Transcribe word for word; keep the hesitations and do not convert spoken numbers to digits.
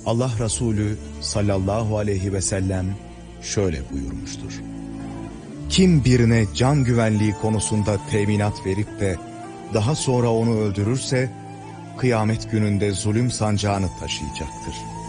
Allah Resulü sallallahu aleyhi ve sellem şöyle buyurmuştur: kim birine can güvenliği konusunda teminat verip de daha sonra onu öldürürse, kıyamet gününde zulüm sancağını taşıyacaktır.